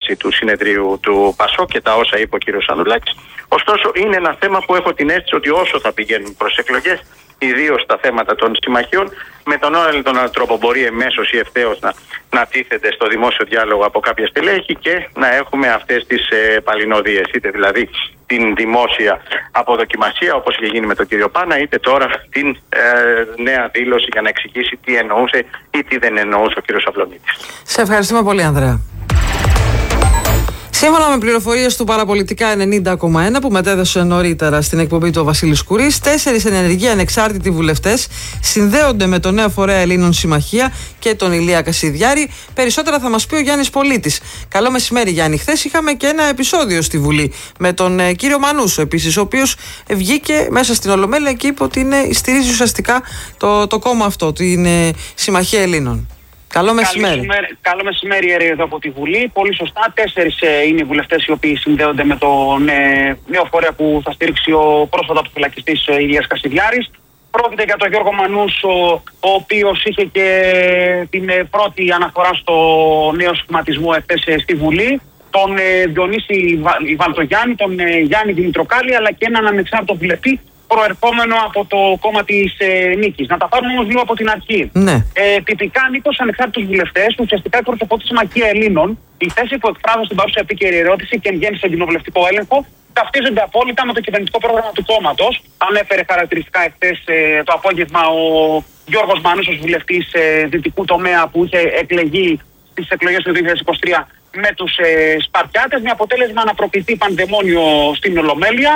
συνεδρίαση του συνεδρίου του ΠΑΣΟΚ και τα όσα είπε ο κ. Ανδρουλάκης. Ωστόσο, είναι ένα θέμα που έχω την αίσθηση ότι όσο θα πηγαίνουν προς εκλογές, ιδίως στα θέματα των συμμαχιών, με τον ένα ή τον άλλο τρόπο μπορεί εμέσως ή ευθέως να τίθεται στο δημόσιο διάλογο από κάποια στελέχη και να έχουμε αυτές τις παλινοδίες, είτε δηλαδή την δημόσια αποδοκιμασία όπως είχε γίνει με τον κύριο Πάνα, είτε τώρα την νέα δήλωση για να εξηγήσει τι εννοούσε ή τι δεν εννοούσε ο κύριος Αυλονίτης. Σε ευχαριστούμε πολύ, Ανδρέα. Σύμφωνα με πληροφορίες του Παραπολιτικά 90,1 που μετέδωσε νωρίτερα στην εκπομπή του Βασίλης Κουρής, 4 ενεργοί ανεξάρτητοι βουλευτές συνδέονται με το νέο φορέα Ελλήνων Συμμαχία και τον Ηλία Κασιδιάρη. Περισσότερα θα μας πει ο Γιάννης Πολίτης. Καλό μεσημέρι, Γιάννη. Χθες είχαμε και ένα επεισόδιο στη Βουλή με τον κύριο Μανούσο επίσης, ο οποίος βγήκε μέσα στην Ολομέλεια και είπε ότι στηρίζει ουσιαστικά το κόμμα αυτό, την Συμμαχία Ελλήνων. Καλό μεσημέρι. Καλό μεσημέρι εδώ από τη Βουλή. Πολύ σωστά, 4 είναι οι βουλευτές οι οποίοι συνδέονται με τον νέο φορέα που θα στηρίξει ο πρόσφατα αποφυλακιστής Ηλίας Κασιδιάρης. Πρόκειται για τον Γιώργο Μανούσο, ο οποίος είχε και την πρώτη αναφορά στο νέο σχηματισμό εχθές στη Βουλή, τον Διονύση Βαλτογιάννη, τον Γιάννη Δημητροκάλη, αλλά και έναν ανεξάρτητο βουλευτή προερχόμενο από το κόμμα της Νίκης. Να τα πάρουμε όμως λίγο από την αρχή. Ναι. Τυπικά ανήκω σε ανεξάρτητους βουλευτές που ουσιαστικά εκπροσωπώ τη Συμμαχία Ελλήνων. Η θέση που εκφράζω στην παρούσα επίκαιρη ερώτηση και εν γέννη στον κοινοβουλευτικό έλεγχο ταυτίζονται απόλυτα με το κυβερνητικό πρόγραμμα του κόμματος. Ανέφερε χαρακτηριστικά εχθές το απόγευμα ο Γιώργος Μανούσος, βουλευτής δυτικού τομέα που είχε εκλεγεί στις εκλογές του 2023 με τους Σπαρτιάτες, με αποτέλεσμα να προκριθεί πανδαιμόνιο στην Ολομέλεια.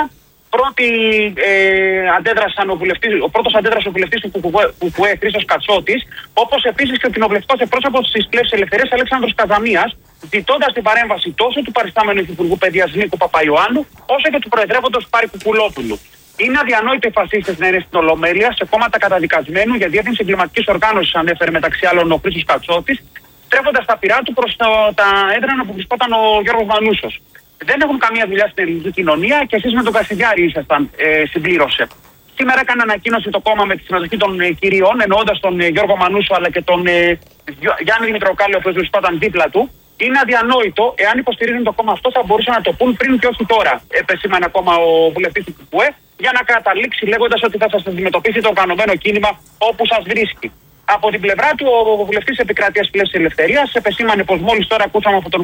Ο πρώτος αντέδρασε ο βουλευτής του ΚΚΕ, Χρήστος Κατσότης, όπως επίσης και ο κοινοβουλευτικός εκπρόσωπος της Πλεύσης Ελευθερίας, Αλέξανδρος Καζαμίας, ζητώντας την παρέμβαση τόσο του παριστάμενου Υφυπουργού Παιδείας Νίκου Παπαϊωάννου, όσο και του Προεδρεύοντος Πάρη Κουκουλόπουλου. Είναι αδιανόητο οι φασίστες να είναι στην Ολομέλεια σε κόμματα καταδικασμένου για διεύθυνση εγκληματικής οργάνωσης, ανέφερε μεταξύ άλλων ο Χρήστος Κατσότης, στρέφοντας τα πυρά του προς τα έδρανα που βρισκόταν ο Γιώργος Μανούσος. Δεν έχουν καμία δουλειά στην ελληνική κοινωνία και εσείς με τον Κασιδιάρη ήσασταν, συμπλήρωσε. Σήμερα έκανε ανακοίνωση το κόμμα με τη συμμετοχή των κυρίων, εννοώντας τον Γιώργο Μανούσο αλλά και τον Γιάννη Δημητροκάλη, ο οποίος βρισκόταν δίπλα του. Είναι αδιανόητο, εάν υποστηρίζουν το κόμμα αυτό, θα μπορούσαν να το πούν πριν και όχι τώρα. Επεσήμανε ακόμα ο βουλευτής του ΚΚΕ, για να καταλήξει λέγοντας ότι θα σας αντιμετωπίσει το οργανωμένο κίνημα όπου σας βρίσκει. Από την πλευρά του, ο βουλευτής Επικρατείας Πλεύσης Ελευθερίας επεσήμανε πως μόλις τώρα ακούσαμε από τον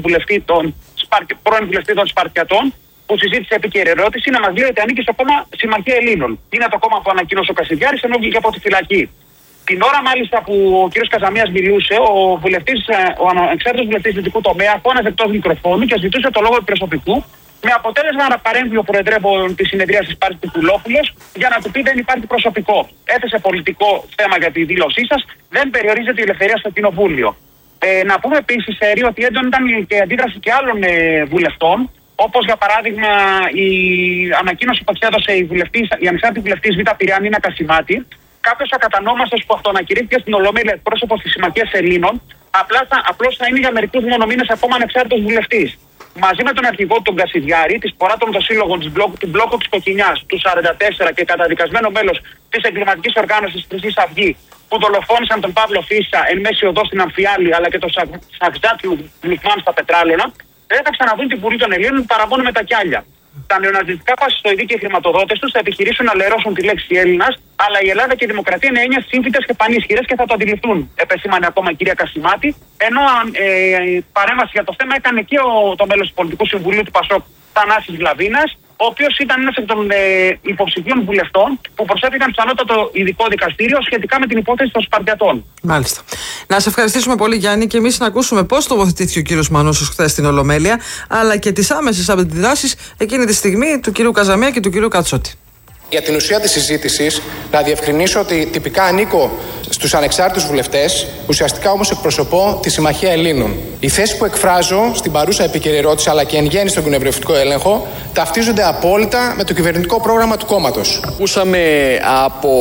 πρώην βουλευτή των Σπαρτιατών, που συζήτησε επίκαιρη ερώτηση, να μας λέει ότι ανήκει στο κόμμα Συμμαχία Ελλήνων. Είναι το κόμμα που ανακοίνωσε ο Κασιδιάρης, ενώ βγήκε από τη φυλακή. Την ώρα μάλιστα που ο κ. Καζαμίας μιλούσε, ο ανεξάρτητος βουλευτής δυτικού τομέα φώναζε εκτός μικροφώνου και ζητούσε το λόγο του προσωπικού, με αποτέλεσμα να παρέμβει ο προεδρεύων της συνεδρίας της Πάρης Κουκουλόπουλος για να του πει δεν υπάρχει προσωπικό. Έθεσε πολιτικό θέμα για τη δήλωσή σας, δεν περιορίζεται η ελευθερία στο κοινοβούλιο. Να πούμε επίσης, ότι έντονη ήταν και η αντίδραση και άλλων βουλευτών, όπως για παράδειγμα η ανακοίνωση που εξέδωσε η ανεξάρτητη βουλευτής Β' Πειραιά Νίνα Κασιμάτη, κάποιος ακατανόμαστος που αυτοανακηρύχθηκε στην Ολομέλεια εκπρόσωπος της Συμμαχίας Ελλήνων, απλώς θα είναι για μερικούς μόνο μήνες ακόμα ανεξάρτητος βουλευτής. Μαζί με τον αρχηγό του τον Κασιδιάρη, τη σπορά των δοσύλλογων του μπλόκου της Κοκκινιάς, του 44 και καταδικασμένο μέλος της εγκληματικής οργάνωσης Χρυσής Αυγή, που δολοφόνησαν τον Παύλο Φίσα εν μέση οδό στην Αμφιάλη, αλλά και τον Σαξζάτιου Γλυκμάν στα Πετράλαινα, δεν θα ξαναδούν την Βουλή των Ελλήνων παρά μόνο με τα κιάλια. Τα νεοναζιστικά φασιστοειδή και οι χρηματοδότες τους θα επιχειρήσουν να λερώσουν τη λέξη Έλληνας, αλλά η Ελλάδα και η δημοκρατία είναι έννοιες σύμφυτες και πανίσχυρες και θα το αντιληφθούν, επεσήμανε ακόμα η κυρία Κασιμάτη. Ενώ παρέμβαση για το θέμα έκανε και το μέλος του Πολιτικού Συμβουλίου του ΠΑΣΟΚ, Θανάσης Βλαβίνας, ο οποίος ήταν ένας εκ των υποψηφίων βουλευτών που προσέφηκαν στο ανώτατο ειδικό δικαστήριο σχετικά με την υπόθεση των Σπαρτιατών. Μάλιστα. Να σε ευχαριστήσουμε πολύ, Γιάννη, και εμείς να ακούσουμε πώς τοποθετήθηκε ο κύριος Μανούσος χθες στην Ολομέλεια, αλλά και τις άμεσες αντιδράσεις εκείνη τη στιγμή του κυρίου Καζαμία και του κυρίου Κατσότη. Για την ουσία της συζήτησης, να διευκρινίσω ότι τυπικά ανήκω στους ανεξάρτητους βουλευτές, ουσιαστικά όμως εκπροσωπώ τη Συμμαχία Ελλήνων. Οι θέσεις που εκφράζω στην παρούσα επίκαιρη ερώτηση, αλλά και εν γέννη στον κοινοβουλευτικό έλεγχο, ταυτίζονται απόλυτα με το κυβερνητικό πρόγραμμα του κόμματος. Ακούσαμε από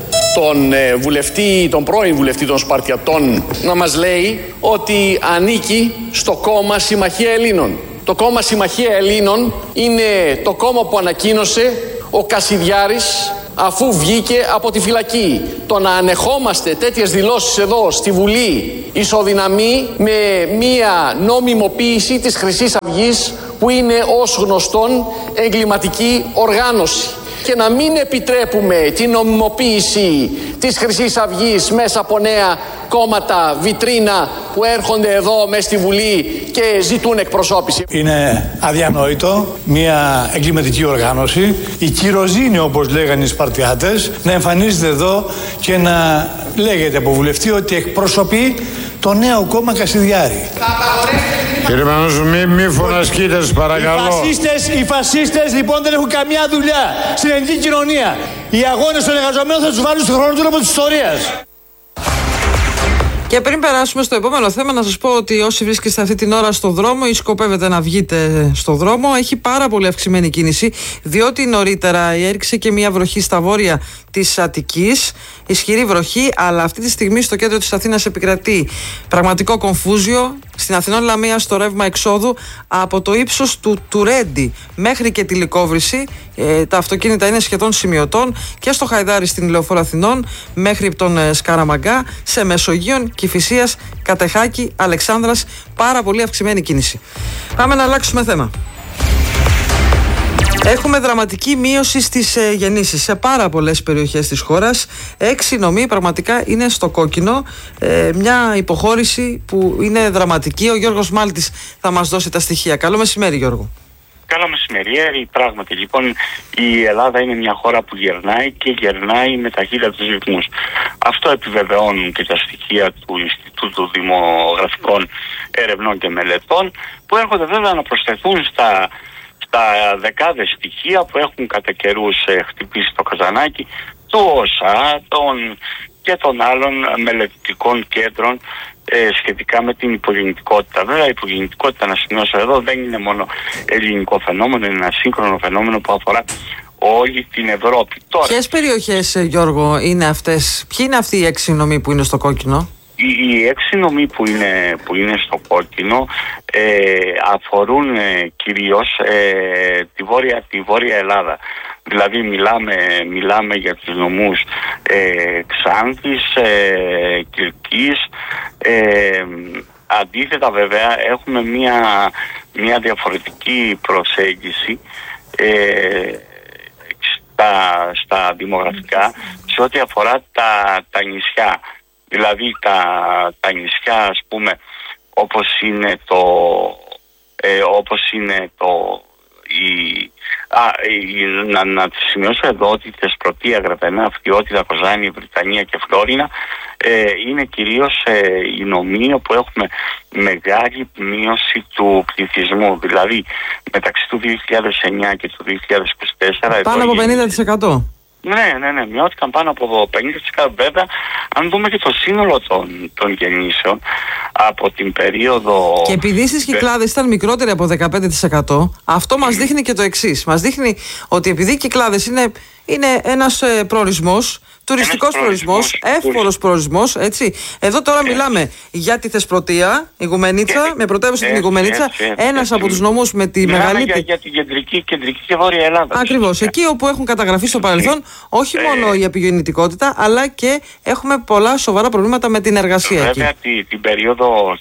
τον πρώην βουλευτή των Σπαρτιατών να μας λέει ότι ανήκει στο κόμμα Συμμαχία Ελλήνων. Το κόμμα Συμμαχία Ελλήνων είναι το κόμμα που ανακοίνωσε ο Κασιδιάρης αφού βγήκε από τη φυλακή. Το να ανεχόμαστε τέτοιες δηλώσεις εδώ στη Βουλή ισοδυναμεί με μία νομιμοποίηση της Χρυσής Αυγής, που είναι ως γνωστόν εγκληματική οργάνωση. Και να μην επιτρέπουμε την νομιμοποίηση της Χρυσής Αυγής μέσα από νέα κόμματα βιτρίνα που έρχονται εδώ μέσα στη Βουλή και ζητούν εκπροσώπηση. Είναι αδιανόητο μια εγκληματική οργάνωση, η κυροζήνη όπως λέγανε οι Σπαρτιάτες, να εμφανίζεται εδώ και να λέγεται από βουλευτή ότι εκπροσωπεί το νέο κόμμα Κασιδιάρη. Κύριε Μανούσου, μη φωνασκείτε, παρακαλώ. Οι φασίστες λοιπόν δεν έχουν καμιά δουλειά στην ελληνική κοινωνία. Οι αγώνες των εργαζομένων θα τους βάλουν στο χρόνο του της ιστορίας. Και πριν περάσουμε στο επόμενο θέμα, να σας πω ότι όσοι βρίσκεστε αυτή την ώρα στο δρόμο ή σκοπεύετε να βγείτε στο δρόμο, έχει πάρα πολύ αυξημένη κίνηση, διότι νωρίτερα έριξε και μια βροχή στα βόρεια της Αττικής, ισχυρή βροχή, αλλά αυτή τη στιγμή στο κέντρο της Αθήνας επικρατεί πραγματικό κομφούζιο. Στην Αθηνών Λαμία, στο ρεύμα εξόδου από το ύψος του Τουρέντι μέχρι και τη Λυκόβρηση, τα αυτοκίνητα είναι σχεδόν σημειωτών, και στο Χαϊδάρι στην Λεωφόρο Αθηνών μέχρι τον Σκαραμαγκά, σε Μεσογείον, Κηφισίας, Κατεχάκη, Αλεξάνδρας, πάρα πολύ αυξημένη κίνηση. Πάμε να αλλάξουμε θέμα. Έχουμε δραματική μείωση στις γεννήσεις σε πάρα πολλές περιοχές της χώρας. 6 νομοί πραγματικά είναι στο κόκκινο. Μια υποχώρηση που είναι δραματική. Ο Γιώργος Μάλτης θα μας δώσει τα στοιχεία. Καλό μεσημέρι, Γιώργο. Καλό μεσημέρι. Πράγματι, λοιπόν, η Ελλάδα είναι μια χώρα που γερνάει και γερνάει με ταχύτατους ρυθμούς. Αυτό επιβεβαιώνουν και τα στοιχεία του Ινστιτούτου Δημογραφικών Ερευνών και Μελετών, που έρχονται βέβαια να προσθεθούν στα δεκάδες στοιχεία που έχουν κατά καιρούς χτυπήσει το καζανάκι του ΩΣΑ και των άλλων μελετητικών κέντρων σχετικά με την υπογεννητικότητα. Βέβαια, η υπογεννητικότητα, να σημειώσω εδώ, δεν είναι μόνο ελληνικό φαινόμενο, είναι ένα σύγχρονο φαινόμενο που αφορά όλη την Ευρώπη. Ποιες περιοχές, Γιώργο, είναι αυτές? Ποιοι είναι αυτοί οι 6 νομοί που είναι στο κόκκινο? Οι 6 νομοί που είναι στο κόκκινο αφορούν κυρίως τη Βόρεια Ελλάδα. Δηλαδή μιλάμε για τους νομούς Ξάνθης, Κιλκής. Αντίθετα βέβαια έχουμε μια διαφορετική προσέγγιση στα δημογραφικά σε ό,τι αφορά τα νησιά. Δηλαδή τα νησιά, ας πούμε, όπως είναι να τη σημειώσω εδώ ότι η Θεσπρωτεία, Γρεβενά, Αυτιότητα, Κοζάνη, Βρυτανία και Φλόρινα είναι κυρίως οι νομοί όπου έχουμε μεγάλη μείωση του πληθυσμού. Δηλαδή μεταξύ του 2009 και του 2024 πάνω από 50%. Ναι, μειώθηκαν πάνω από 50%. Βέβαια, αν δούμε και το σύνολο των γεννήσεων από την περίοδο... Και επειδή στις Κυκλάδες ήταν μικρότεροι από 15%, αυτό μας δείχνει και το εξής. Μας δείχνει ότι επειδή οι Κυκλάδες είναι ένας προορισμός, τουριστικός προορισμός, εύπορος προορισμός, έτσι. Εδώ τώρα μιλάμε για τη Θεσπρωτεία, Ιγουμενίτσα, με πρωτεύουσα την Ιγουμενίτσα, ένας από τους νομούς με τη μεγαλύτερη... για την κεντρική και βόρεια Ελλάδα. Ακριβώς, εκεί όπου έχουν καταγραφεί στο παρελθόν όχι μόνο η επιγεννητικότητα, αλλά και έχουμε πολλά σοβαρά προβλήματα με την εργασία. Βέβαια, την περίοδο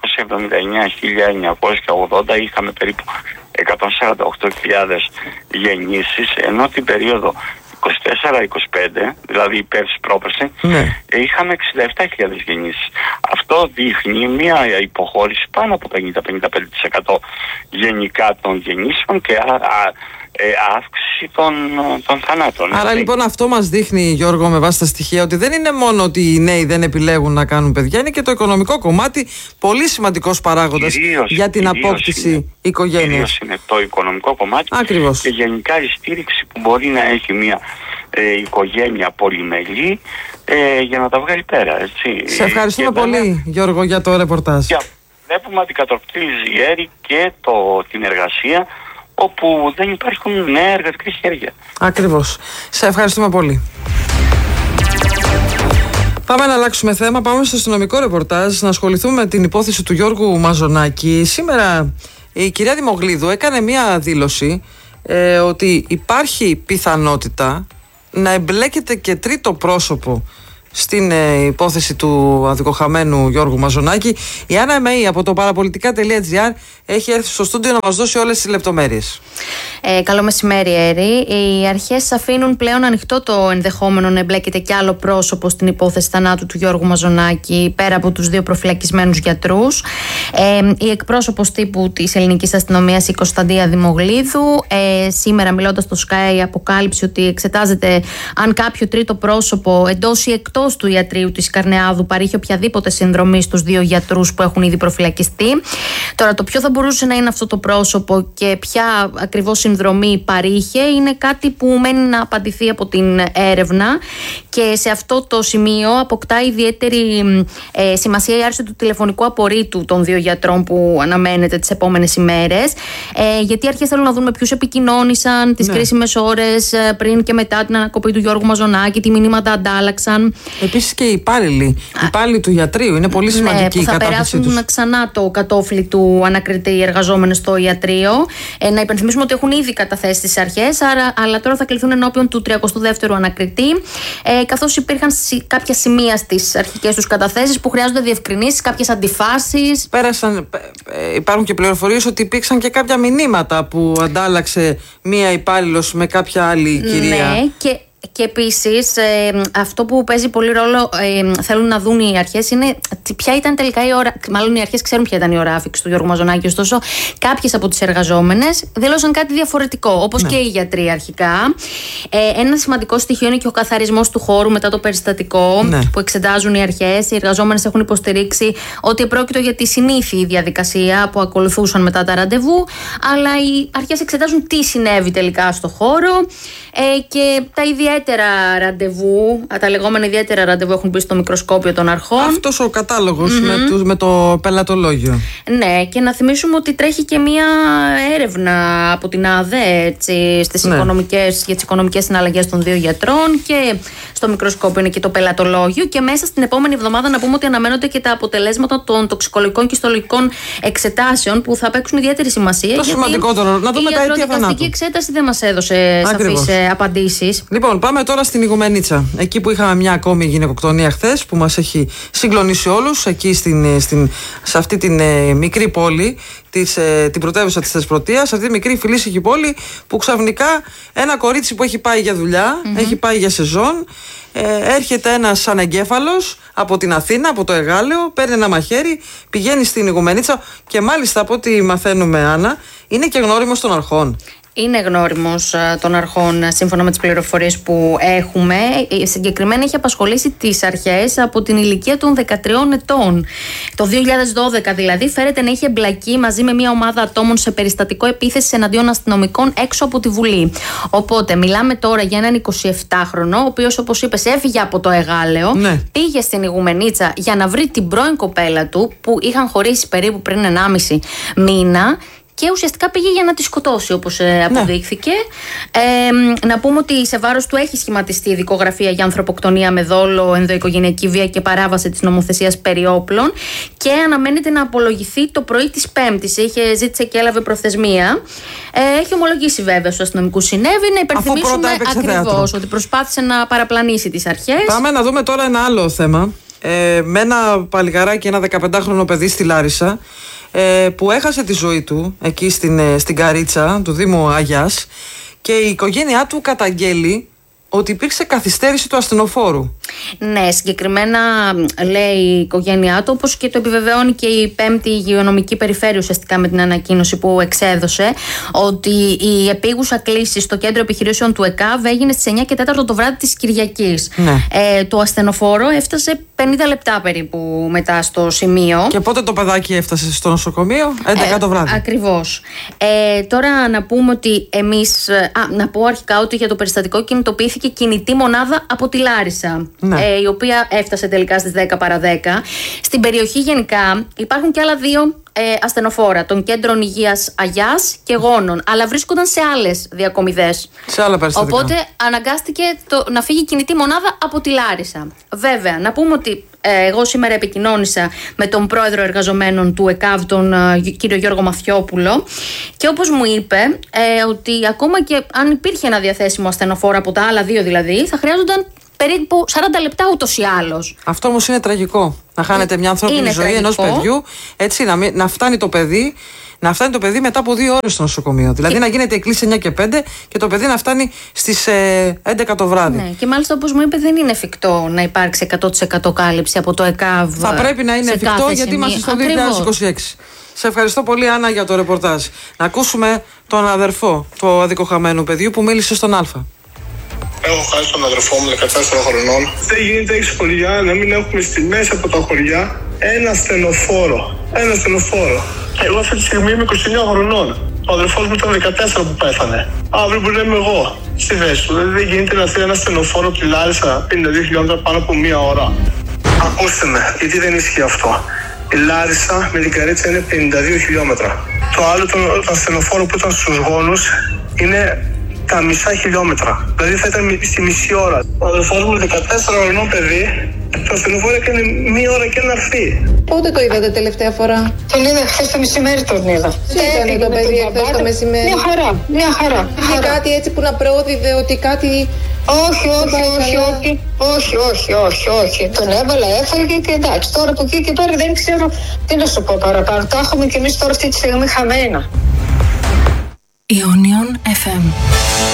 1979-1980 είχαμε περίπου 148.000 γεννήσεις, ενώ την περίοδο 24-25, δηλαδή πέρσι πρόπερσι, είχαμε 67.000 γεννήσεις. Αυτό δείχνει μια υποχώρηση πάνω από 50-55% γενικά των γεννήσεων και αύξηση των θανάτων. Άρα λοιπόν αυτό μας δείχνει, Γιώργο, με βάση τα στοιχεία, ότι δεν είναι μόνο ότι οι νέοι δεν επιλέγουν να κάνουν παιδιά, είναι και το οικονομικό κομμάτι πολύ σημαντικός παράγοντας για την απόκτηση οικογένειας. Κυρίως είναι το οικονομικό κομμάτι. Ακριβώς. Και γενικά η στήριξη που μπορεί να έχει μια οικογένεια πολυμελή για να τα βγάλει πέρα. Έτσι. Σε ευχαριστούμε πολύ, Γιώργο, για το ρεπορτάζ. Βλέπουμε αντικατοπτρίζει η ΕΡΗ και την εργασία, όπου δεν υπάρχουν νέα εργατικά χέρια. Ακριβώς. Σε ευχαριστούμε πολύ. Πάμε να αλλάξουμε θέμα. Πάμε στο αστυνομικό ρεπορτάζ να ασχοληθούμε με την υπόθεση του Γιώργου Μαζονάκη. Σήμερα η κυρία Δημογλίδου έκανε μία δήλωση ότι υπάρχει πιθανότητα να εμπλέκεται και τρίτο πρόσωπο στην υπόθεση του αδικοχαμένου Γιώργου Μαζονάκη. Η Άννα Εμεή από το παραπολιτικά.gr έχει έρθει στο στούντιο να μας δώσει όλες τις λεπτομέρειες. Καλό μεσημέρι, Έρη. Οι αρχές αφήνουν πλέον ανοιχτό το ενδεχόμενο να εμπλέκεται κι άλλο πρόσωπο στην υπόθεση θανάτου του Γιώργου Μαζονάκη, πέρα από τους δύο προφυλακισμένους γιατρούς. Η εκπρόσωπος τύπου της ελληνικής αστυνομίας, η Κωνσταντία Δημογλίδου, σήμερα μιλώντας στο Sky, αποκάλυψε ότι εξετάζεται αν κάποιο τρίτο πρόσωπο εντός ή εκτός του ιατρείου της Καρνεάδου παρήχε οποιαδήποτε συνδρομή στους δύο γιατρούς που έχουν ήδη προφυλακιστεί. Τώρα, το ποιο θα μπορούσε να είναι αυτό το πρόσωπο και ποια ακριβώς συνδρομή παρήχε είναι κάτι που μένει να απαντηθεί από την έρευνα, και σε αυτό το σημείο αποκτά ιδιαίτερη σημασία η άρση του τηλεφωνικού απορρίτου των δύο γιατρών που αναμένεται τις επόμενες ημέρες, γιατί οι αρχές θέλουν να δουν με ποιους επικοινώνησαν τις κρίσιμες ώρες πριν και μετά την ανακοπή του Γιώργου Μαζονάκη, τι μηνύματα αντάλλαξαν. Επίσης και οι υπάλληλοι του ιατρείου είναι πολύ σημαντική η κατάθεσή τους. Θα περάσουν ξανά το κατόφλι του ανακριτή οι εργαζόμενοι στο ιατρείο. Να υπενθυμίσουμε ότι έχουν ήδη καταθέσει στις αρχές, αλλά τώρα θα κληθούν ενώπιον του 32ου ανακριτή, καθώς υπήρχαν κάποια σημεία στις αρχικές τους καταθέσεις που χρειάζονται διευκρινήσεις, κάποιες αντιφάσεις. Υπάρχουν και πληροφορίες ότι υπήρξαν και κάποια μηνύματα που αντάλλαξε μία υπάλληλος με κάποια άλλη κυρία. Ναι, και επίσης αυτό που παίζει πολύ ρόλο, θέλουν να δουν οι αρχές, είναι ποια ήταν τελικά η ώρα. Μάλλον οι αρχές ξέρουν ποια ήταν η ώρα άφηξης του Γιώργου Μαζονάκη, ωστόσο κάποιες από τις εργαζόμενες δήλωσαν κάτι διαφορετικό, όπως και οι γιατροί αρχικά. Ένα σημαντικό στοιχείο είναι και ο καθαρισμός του χώρου μετά το περιστατικό που εξετάζουν οι αρχές. Οι εργαζόμενες έχουν υποστηρίξει ότι επρόκειτο για τη συνήθη διαδικασία που ακολουθούσαν μετά τα ραντεβού, αλλά οι αρχές εξετάζουν τι συνέβη τελικά στο χώρο, και τα ιδιαίτερα ραντεβού, τα λεγόμενα ιδιαίτερα ραντεβού έχουν μπει στο μικροσκόπιο των αρχών. Αυτός ο κατάλογος με το πελατολόγιο. Ναι, και να θυμίσουμε ότι τρέχει και μία έρευνα από την ΑΔΕ στις για τις οικονομικές συναλλαγές των δύο γιατρών, και στο μικροσκόπιο είναι και το πελατολόγιο, και μέσα στην επόμενη εβδομάδα να πούμε ότι αναμένονται και τα αποτελέσματα των τοξικολογικών και ιστολογικών εξετάσεων που θα παίξουν ιδιαίτερη σημασία. Το σημαντικότερο, να δούμε τα αίτια θανάτου. Η εξέταση δεν μας έδωσε σαφείς απαντήσεις. Λοιπόν, πάμε τώρα στην Ιγουμενίτσα. Εκεί που είχαμε μια ακόμη γυναικοκτονία χθες, που μας έχει συγκλονίσει όλους, εκεί σε αυτή την μικρή πόλη, την πρωτεύουσα της Θεσπρωτείας, αυτή τη μικρή φιλήσυχη πόλη, που ξαφνικά ένα κορίτσι που έχει πάει για δουλειά, έχει πάει για σεζόν, έρχεται ένας ανεγκέφαλος από την Αθήνα, από το Εγάλεο, παίρνει ένα μαχαίρι, πηγαίνει στην Ιγουμενίτσα, και μάλιστα από ό,τι μαθαίνουμε, Άννα, είναι και γνώριμος των αρχών. Είναι γνώριμος των αρχών, σύμφωνα με τις πληροφορίες που έχουμε. Συγκεκριμένα έχει απασχολήσει τις αρχές από την ηλικία των 13 ετών. Το 2012 δηλαδή φέρεται να είχε εμπλακεί μαζί με μια ομάδα ατόμων σε περιστατικό επίθεσης εναντίον αστυνομικών έξω από τη Βουλή. Οπότε μιλάμε τώρα για έναν 27χρονο, ο οποίος, όπως είπες, έφυγε από το Εγάλεο, πήγε στην Ιγουμενίτσα για να βρει την πρώην κοπέλα του που είχαν χωρίσει περίπου πριν 1,5 μήνα, και ουσιαστικά πήγε για να τη σκοτώσει, όπως αποδείχθηκε. Να πούμε ότι σε βάρος του έχει σχηματιστεί η δικογραφία για ανθρωποκτονία με δόλο, ενδοοικογενειακή βία και παράβαση της νομοθεσίας περί όπλων, και αναμένεται να απολογηθεί το πρωί της Πέμπτης. Ζήτησε και έλαβε προθεσμία. Έχει ομολογήσει βέβαια στους αστυνομικούς συνέβη. Να υπενθυμίσουμε ακριβώς ότι προσπάθησε να παραπλανήσει τις αρχές. Πάμε να δούμε τώρα ένα άλλο θέμα. Με ένα παλιγαράκι, ένα 15χρονο παιδί στη Λάρισα, που έχασε τη ζωή του εκεί στην Καρίτσα του Δήμου Αγιάς, και η οικογένειά του καταγγέλει ότι υπήρξε καθυστέρηση του ασθενοφόρου. Ναι, συγκεκριμένα λέει η οικογένειά του, όπως και το επιβεβαιώνει και η 5η Υγειονομική Περιφέρεια, ουσιαστικά με την ανακοίνωση που εξέδωσε, ότι η επίγουσα κλήση στο κέντρο επιχειρήσεων του ΕΚΑΒ έγινε στις 9 και 4 το βράδυ της Κυριακής. Το ασθενοφόρο έφτασε 50 λεπτά περίπου μετά στο σημείο. Και πότε το παιδάκι έφτασε στο νοσοκομείο? 11 το βράδυ. Ακριβώς. Τώρα να πούμε ότι εμείς. Να πω αρχικά ότι για το περιστατικό κινητοποιήθηκε κινητή μονάδα από τη Λάρισα, η οποία έφτασε τελικά στις 10 παρά 10. Στην περιοχή γενικά υπάρχουν και άλλα δύο ασθενοφόρα των κέντρων υγείας Αγιάς και Γόνων, αλλά βρίσκονταν σε άλλες διακομιδές. Σε άλλα περιστατικά. Οπότε αναγκάστηκε να φύγει κινητή μονάδα από τη Λάρισα. Βέβαια, να πούμε ότι Εγώ σήμερα επικοινώνησα με τον πρόεδρο εργαζομένων του ΕΚΑΒ, τον κύριο Γιώργο Μαθιόπουλο, και όπως μου είπε, ότι ακόμα και αν υπήρχε ένα διαθέσιμο ασθενοφόρο από τα άλλα δύο δηλαδή, θα χρειάζονταν περίπου 40 λεπτά ούτως ή άλλως. Αυτό όμως είναι τραγικό. Να χάνετε μια ανθρώπινη ζωή ενός παιδιού, έτσι, να φτάνει το παιδί. Να φτάνει το παιδί μετά από 2 ώρες στο νοσοκομείο. Δηλαδή να γίνεται εκκλήση 9 και 5 και το παιδί να φτάνει στις 11 το βράδυ. Ναι, και μάλιστα όπως μου είπε, δεν είναι εφικτό να υπάρξει 100% κάλυψη από το ΕΚΑΒ. Θα πρέπει να είναι εφικτό, γιατί είμαστε στο 2026. Σε ευχαριστώ πολύ, Άννα, για το ρεπορτάζ. Να ακούσουμε τον αδερφό του αδικοχαμένου παιδιού που μίλησε στον Α. Έχω χάσει τον αδερφό μου 14 χρονών. Δεν γίνεται 6 χωριά να μην έχουμε στη μέση από τα χωριά ένα στενοφόρο. Ένα στενοφόρο. Εγώ αυτή τη στιγμή είμαι 29 χρονών. Ο αδερφός μου ήταν 14 που πέθανε. Αύριο μπορεί να είμαι εγώ στη θέση του. Δηλαδή δεν γίνεται να θέλει ένα στενοφόρο από τη Λάρισα 52 χιλιόμετρα πάνω από 1 ώρα. Ακούστε με, γιατί δεν ισχύει αυτό. Η Λάρισα με την Καρέτσα είναι 52 χιλιόμετρα. Το άλλο, το ασθενοφόρο που ήταν στους γόνους, είναι τα μισά χιλιόμετρα. Δηλαδή θα ήταν στη μισή ώρα. Ο αδερφός μου 14 χρονών παιδί, το ασθενοφόρο έκανε 1 ώρα και να έρθει. Πότε το είδατε τελευταία φορά? Τον είδα χθες το μεσημέρι, τον είδα. Τι έκανε το παιδί χθες το μεσημέρι? Μια χαρά. Είχε κάτι έτσι που να πρόδιδε ότι κάτι... Όχι. Τον έβαλα, έφαγε και εντάξει. Τώρα από εκεί και πέρα δεν ξέρω τι να σου πω παραπάνω. Τα έχουμε κι εμείς τώρα αυτή τη στιγμή χαμένα. Ionion FM.